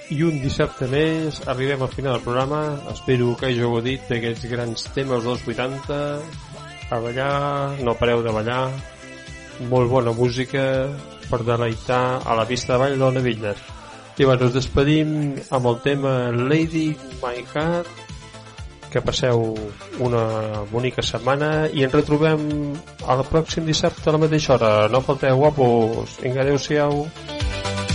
I un dissabte més arribem al final del programa. Espero que hàgiu gaudit d'aquests grans temes dels 80. A ballar, no pareu de ballar. Molt bona música per deleitar a la pista de ball d'Ona Villar. I bueno, us despedim amb el tema Lady My Heart. Que passeu una bonica setmana i ens retrobem el pròxim dissabte a la mateixa hora. No falteu, guapos. Vinga, adeu-siau.